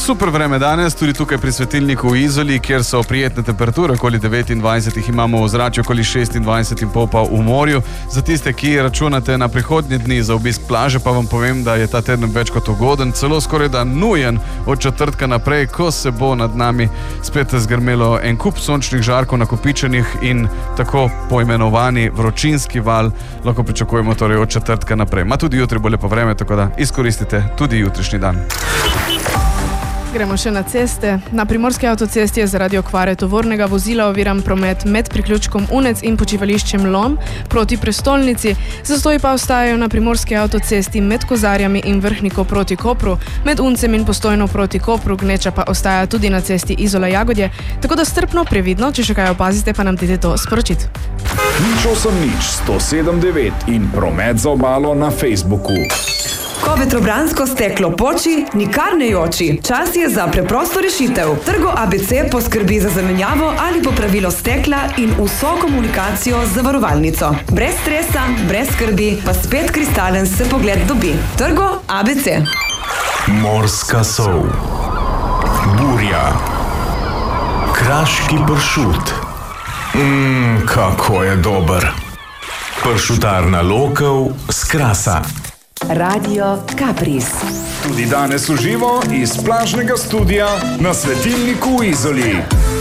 Super vreme danes, tudi tukaj pri svetilniku v Izoli, kjer so prijetne temperature, okoli 29, imamo v zraku okoli 26,5 pa v morju. Za tiste, ki računate na prihodnje dni za obisk plaže, pa vam povem, da je ta teden več kot ugoden, celo skoraj da nujen od četrtka naprej, ko se bo nad nami spet zgrmelo en kup sončnih žarkov nakopičenih in tako poimenovani vročinski val lahko pričakujemo torej od četrtka naprej. Ma tudi jutri bo lepo vreme, tako da izkoristite tudi jutrišnji dan. Gremo še na ceste. Na primorski avtocesti je zaradi okvare tovornega vozila oviran promet med priključkom Unec in počivališčem Lom proti prestolnici. Zastoji pa ostajajo na primorski avtocesti med Kozarjami in Vrhniko proti Kopru, med Uncem in Postojno proti Kopru, gneča pa ostaja tudi na cesti Izola-Jagodje, tako da strpno, previdno, če še kaj opazite, pa nam dajte to sporočiti. Nič 107,9 in promet za obalo na Facebooku. Ko vetrobransko steklo poči, nikar ne joči. Čas je za preprosto rešitev. Trgo ABC poskrbi za zamenjavo ali popravilo stekla in vso komunikacijo z zavarovalnico. Brez stresa, brez skrbi, pa spet kristalen se pogled dobi. Trgo ABC. Morska sol, burja, kraški pršut. Kako je dober. Pršutarna Lokev s Krasa. Radio Kapris. Tudi danes v živo iz plažnega studia na svetilniku v Izoli.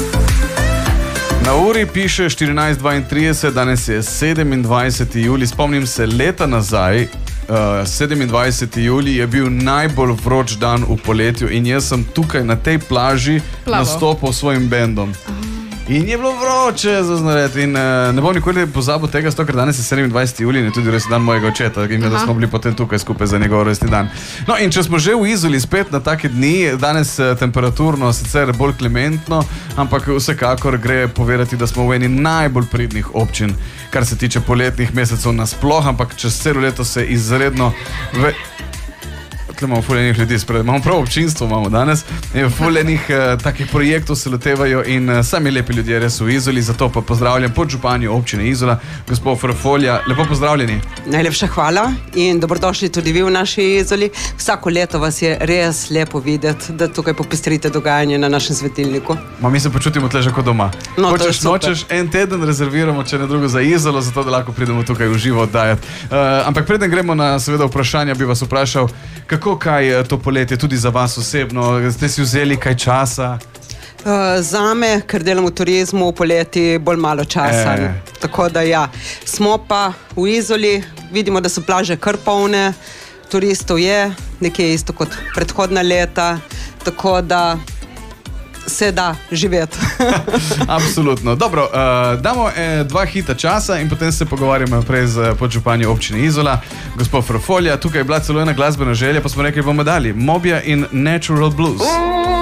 Na uri piše 14:32, danes je 27. julij. Spomnim se leta nazaj, 27. julij je bil najbolj vroč dan v poletju in jaz sem tukaj na tej plaži nastopil s svojim bendom. In je bilo vroče za znared in ne bom nikoli pozabil tega, ker danes je 27. julij in je tudi rojstni dan mojega očeta in da smo bili potem tukaj skupaj za njegov rojstni dan. No in če smo že v Izoli spet na take dni, danes temperaturno sicer bolj klementno, ampak vsekakor gre povedati, da smo v eni najbolj pridnih občin, kar se tiče poletnih mesecev nasploh, ampak čez celo leto se izredno Tle imamo fuljenih ljudi spred, imamo prav občinstvo imamo danes, fuljenih takih projektov se lotevajo in sami lepi ljudje res v Izoli, zato pa pozdravljam podžupanjo občine Izola, gospod Ferfolja, lepo pozdravljeni. Najlepša hvala in dobrodošli tudi vi v naši Izoli. Vsako leto vas je res lepo videti, da tukaj popestrite dogajanje na našem svetilniku. Mi se počutimo tle že kot doma. No, hočeš, nočeš, en teden rezerviramo, če ne drugo za Izolo, zato da lahko pridemo tukaj v živo oddajati. Ampak preden gremo na seveda vprašanja, bi vas vprašal, kako kaj to poletje tudi za vas osebno? Ste si vzeli kaj časa? Zame, ker delam v turizmu, v poleti bolj malo časa. Tako da ja, smo pa v Izoli, vidimo, da so plaže kar polne, turistov je, nekje isto kot predhodna leta, tako da se da živeti. Absolutno. Dobro, damo dva hita časa in potem se pogovarjamo naprej z podžupanjo občine Izola, gospod Ferfolja. Tukaj je bila celo ena glasbena želja, pa smo rekli, bomo dali Mobija in Natural Blues.